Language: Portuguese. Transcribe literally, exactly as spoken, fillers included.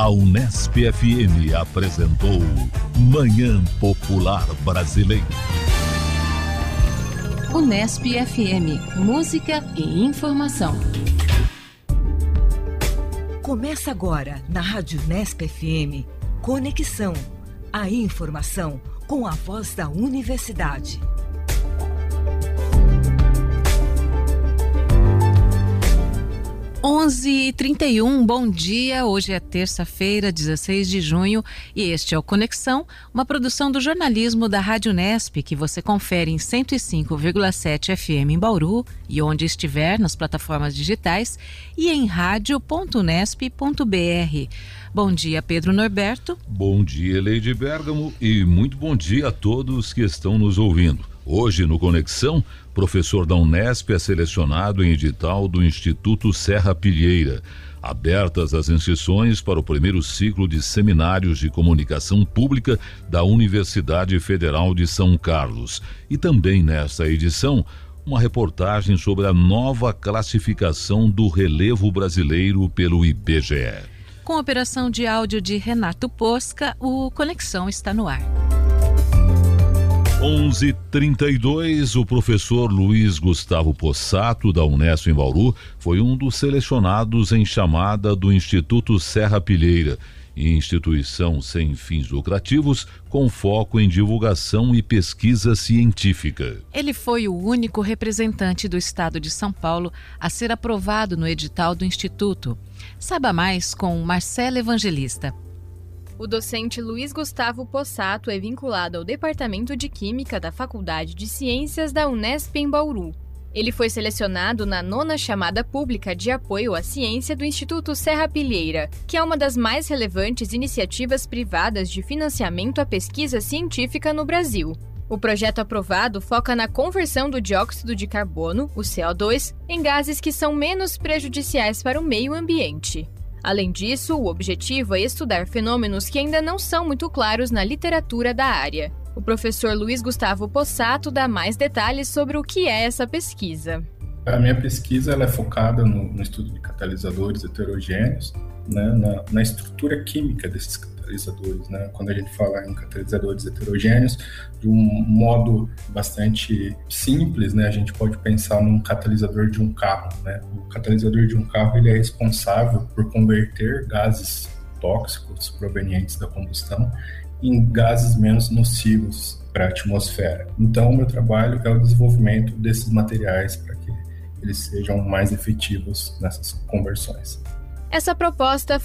A Unesp F M apresentou Manhã Popular Brasileira. Unesp F M, música e informação. Começa agora na Rádio Unesp F M, Conexão, a informação com a voz da universidade. onze e trinta e um, bom dia. Hoje é terça-feira, dezesseis de junho, e este é o Conexão, uma produção do jornalismo da Rádio Unesp, que você confere em cento e cinco vírgula sete F M em Bauru e onde estiver nas plataformas digitais e em rádio ponto unesp ponto b r. Bom dia, Pedro Norberto. Bom dia, Leide Bergamo, e muito bom dia a todos que estão nos ouvindo. Hoje, no Conexão, professor da Unesp é selecionado em edital do Instituto Serra Pilheira. Abertas as inscrições para o primeiro ciclo de seminários de comunicação pública da Universidade Federal de São Carlos. E também nesta edição, uma reportagem sobre a nova classificação do relevo brasileiro pelo I B G E. Com operação de áudio de Renato Posca, o Conexão está no ar. onze e trinta e dois, o professor Luiz Gustavo Possato, da Unesp em Bauru, foi um dos selecionados em chamada do Instituto Serra Pilheira, instituição sem fins lucrativos com foco em divulgação e pesquisa científica. Ele foi o único representante do estado de São Paulo a ser aprovado no edital do Instituto. Saiba mais com Marcela Evangelista. O docente Luiz Gustavo Possato é vinculado ao Departamento de Química da Faculdade de Ciências da Unesp em Bauru. Ele foi selecionado na nona chamada pública de apoio à ciência do Instituto Serra Pilheira, que é uma das mais relevantes iniciativas privadas de financiamento à pesquisa científica no Brasil. O projeto aprovado foca na conversão do dióxido de carbono, o C O dois, em gases que são menos prejudiciais para o meio ambiente. Além disso, o objetivo é estudar fenômenos que ainda não são muito claros na literatura da área. O professor Luiz Gustavo Possato dá mais detalhes sobre o que é essa pesquisa. A minha pesquisa ela é focada no, no estudo de catalisadores heterogêneos, né, na, na estrutura química desses catalisadores. Né? Quando a gente fala em catalisadores heterogêneos, de um modo bastante simples, né, a gente pode pensar num catalisador de um carro. Né? O catalisador de um carro ele é responsável por converter gases tóxicos provenientes da combustão em gases menos nocivos para a atmosfera. Então, o meu trabalho é o desenvolvimento desses materiais para que eles sejam mais efetivos nessas conversões. Essa proposta